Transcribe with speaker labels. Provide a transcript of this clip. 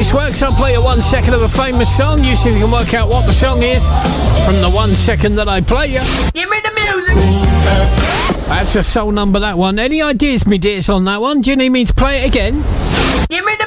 Speaker 1: this works. I'll play you 1 second of a famous song. You see if you can work out what the song is from the 1 second that I play you.
Speaker 2: Give me the music.
Speaker 1: That's a soul number, that one. Any ideas, me dears, on that one? Do you need me to play it again?
Speaker 2: Give me the